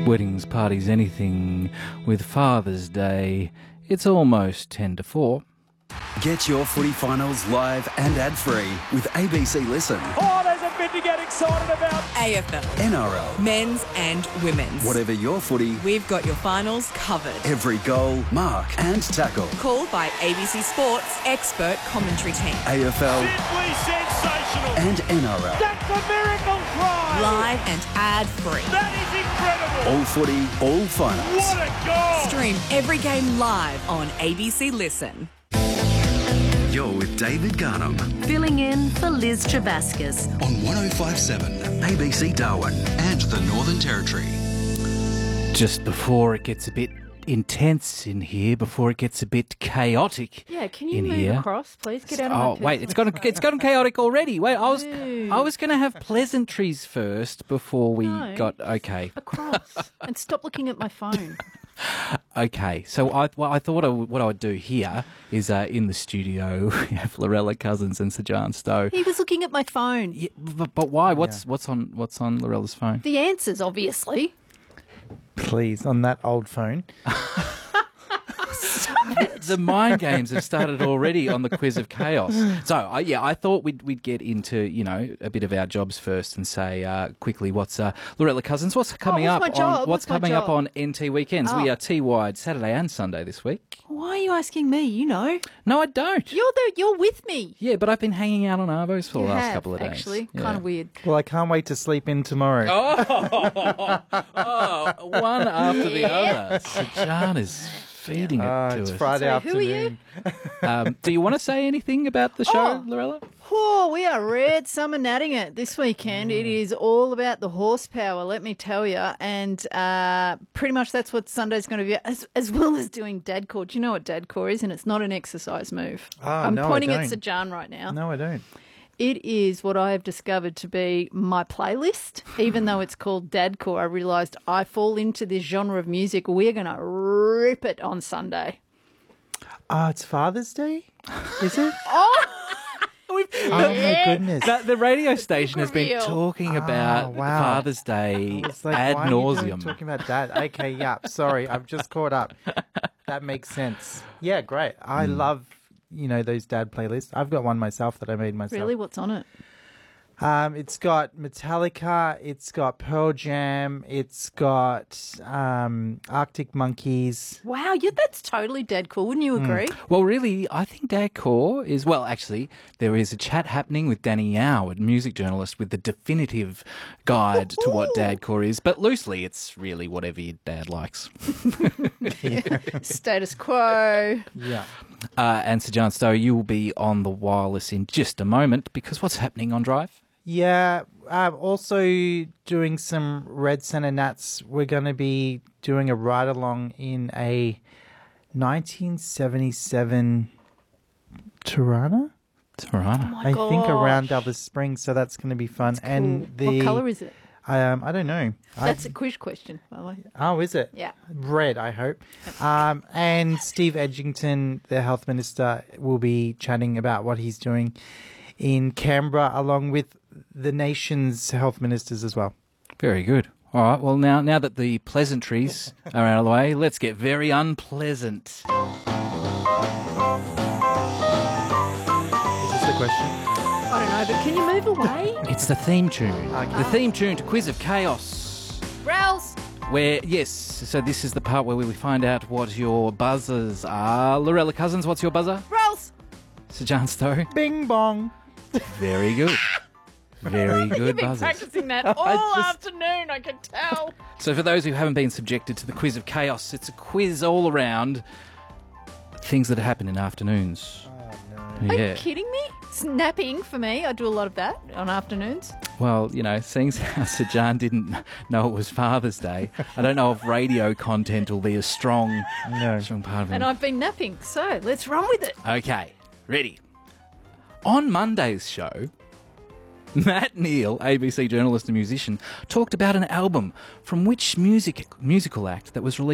Weddings, parties, anything. With Father's Day, it's almost 10 to 4. Get your footy finals live and ad-free with ABC Listen. Oh, there's a bit to get excited about. AFL, NRL. men's and women's. Whatever your footy, We've got your finals covered. every goal, mark and tackle. Called by ABC Sports expert commentary team. AFL Simply sensational. and NRL. That's a miracle try. Live and ad-free. That is incredible. All footy, all finals. What a goal. Stream every game live on ABC Listen. You're with David Garnham Filling in for Liz Travascus. on 105.7 ABC Darwin and the Northern Territory. Just before it gets a bit intense in here, before it gets a bit chaotic. Yeah, can you in move here. across, please? Get out of my Oh wait, it's gotten chaotic already. Wait, I was going to have pleasantries first before we No. got okay. across and stop looking at my phone. Okay, so I thought what I would do here is in the studio we have Lorella Cousins and Sajan Stowe. He was looking at my phone. Yeah, but why? What's on Lorella's phone? The answers, obviously. Please, on that old phone. The mind games have started already on the quiz of chaos. So I thought we'd get into a bit of our jobs first and say quickly what's Lorella Cousins, what's coming what's up my job? on what's What's my coming up job? on NT weekends. We are T-wide Saturday and Sunday this week. Why are you asking me? You know, No, I don't. you're with me. Yeah, but I've been hanging out on Arvos for the You last have, couple of days. actually, Yeah. kind of weird. Well, I can't wait to sleep in tomorrow. One after the other. Sajan is feeding it to It's us. Friday So who are afternoon. you? Do you want to say anything about the show, Lorella? Oh, we are red summer natting it this weekend. It is all about the horsepower, let me tell you. And pretty much that's what Sunday's going to be, as well as doing Dadcore. Do you know what Dadcore is? And it's not an exercise move. I'm no, I pointing at don't. Sajan right now. No, I don't. It is what I have discovered to be my playlist. Even though it's called Dadcore, I realised I fall into this genre of music. We're going to rip it on Sunday. It's Father's Day? Is it? Oh, Oh, my goodness. The radio station has been reveal. talking about wow. Father's Day It's like, ad why are you nauseum. talking about that? Okay, yeah. Sorry, I've just caught up. That makes sense. Yeah, great. I love, those dad playlists. I've got one myself that I made myself. really? What's on it? It's got Metallica, it's got Pearl Jam, it's got Arctic Monkeys. Wow, yeah, that's totally Dadcore. Wouldn't you agree? Well, really, I think Dadcore is... Well, actually, there is a chat happening with Danny Yao, a music journalist, with the definitive guide to what Dadcore is. But loosely, it's really whatever your dad likes. Status quo. Yeah. And Sajan Stowe, you will be on the wireless in just a moment, because what's happening on Drive? Yeah, also doing some Red Centre Nats. We're going to be doing a ride-along in a 1977 Tirana, Tirana. My I gosh. think around Alice Springs, so that's going to be fun. And Cool. What colour is it? I don't know. That's a quiz question, by the way. Oh, is it? Yeah. Red, I hope. And Steve Edgington, the health minister, will be chatting about what he's doing in Canberra, along with the nation's health ministers as well. Very good. All right, well, now that the pleasantries are out of the way, let's get very unpleasant. Is this the question? I don't know, but can you move away? It's the theme tune. Okay. The theme tune to Quiz of Chaos. Rouse! Where, yes, so this is the part where we find out what your buzzers are. Lorella Cousins, what's your buzzer? Rouse! Sajan Stowe? Bing bong. Very good. Very You've good been buzzers. practicing that all afternoon, I can tell. So for those who haven't been subjected to the Quiz of Chaos, it's a quiz all around things that happen in afternoons. Are you kidding me? Snapping for me. I do a lot of that on afternoons. Well, seeing how Sajan didn't know it was Father's Day, I don't know if radio content will be a strong part of it. And I've been napping, so let's run with it. Okay, ready. On Monday's show, Matt Neal, ABC journalist and musician, talked about an album from which musical act that was released